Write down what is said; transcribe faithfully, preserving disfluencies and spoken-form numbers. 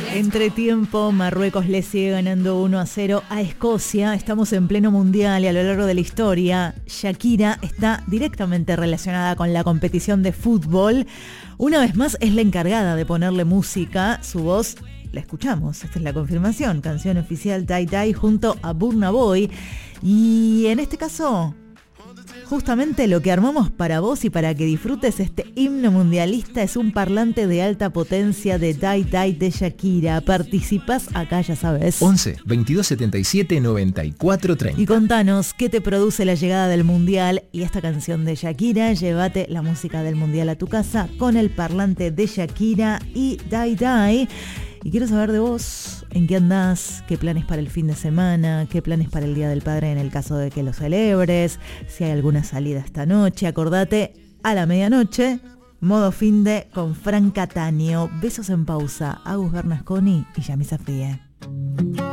Entre tiempo, Marruecos le sigue ganando uno a cero a Escocia. Estamos en pleno mundial y a lo largo de la historia, Shakira está directamente relacionada con la competición de fútbol. Una vez más es la encargada de ponerle música. Su voz la escuchamos, esta es la confirmación. Canción oficial Tai Tai junto a Burna Boy. Y en este caso, justamente lo que armamos para vos y para que disfrutes este himno mundialista es un parlante de alta potencia de Tai Tai de Shakira. Participás acá, ya sabes. once, veintidós setenta y siete, noventa y cuatro, treinta. Y contanos qué te produce la llegada del mundial y esta canción de Shakira. Llévate la música del mundial a tu casa con el parlante de Shakira y Tai Tai. Y quiero saber de vos, en qué andás, qué planes para el fin de semana, qué planes para el Día del Padre en el caso de que lo celebres, si hay alguna salida esta noche. Acordate, a la medianoche, modo finde con Fran Cataño. Besos en pausa, Agus Bernasconi y Yamisa Frie.